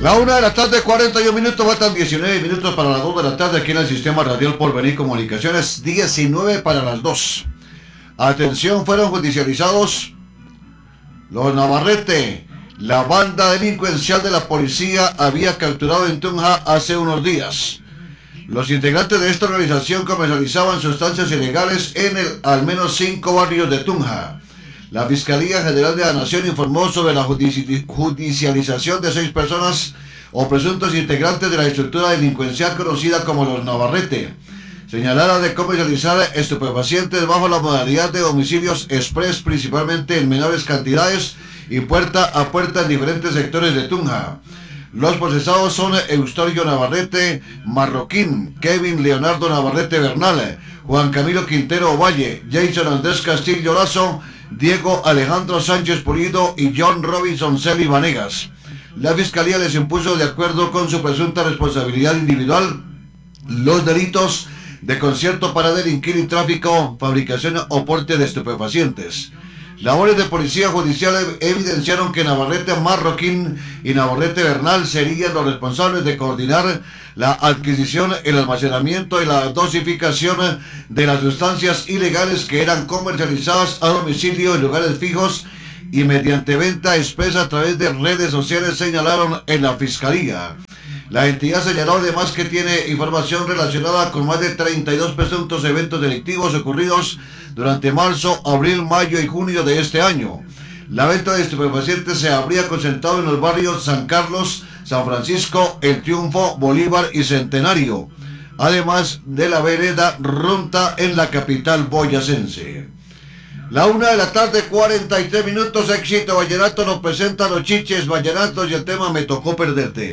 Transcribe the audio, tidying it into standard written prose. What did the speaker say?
La 1 de la tarde, 41 minutos, faltan 19 minutos para las 2 de la tarde aquí en el Sistema Radial Porvenir Comunicaciones, 19 para las 2. Atención, fueron judicializados los Navarrete. La banda delincuencial de la policía había capturado en Tunja hace unos días. Los integrantes de esta organización comercializaban sustancias ilegales en al menos 5 barrios de Tunja. La Fiscalía General de la Nación informó sobre la judicialización de 6 personas o presuntos integrantes de la estructura delincuencial conocida como los Navarrete, señalada de comercializar estupefacientes bajo la modalidad de homicidios express, principalmente en menores cantidades y puerta a puerta en diferentes sectores de Tunja. Los procesados son Eustorio Navarrete Marroquín, Kevin Leonardo Navarrete Bernal, Juan Camilo Quintero Ovalle, Jason Andrés Castillo Lazo, Diego Alejandro Sánchez Pulido y John Robinson Celi Vanegas. La Fiscalía les impuso, de acuerdo con su presunta responsabilidad individual, los delitos de concierto para delinquir y tráfico, fabricación o porte de estupefacientes. Labores de policía judicial evidenciaron que Navarrete Marroquín y Navarrete Bernal serían los responsables de coordinar la adquisición, el almacenamiento y la dosificación de las sustancias ilegales que eran comercializadas a domicilio en lugares fijos y mediante venta expresa a través de redes sociales, señalaron en la Fiscalía. La entidad señaló además que tiene información relacionada con más de 32 presuntos eventos delictivos ocurridos durante marzo, abril, mayo y junio de este año. La venta de estupefacientes se habría concentrado en los barrios San Carlos, San Francisco, El Triunfo, Bolívar y Centenario, además de la vereda Runta en la capital boyacense. La 1 de la tarde, 43 minutos, Éxito Vallenato nos presenta los chiches vallenatos y el tema Me Tocó Perderte.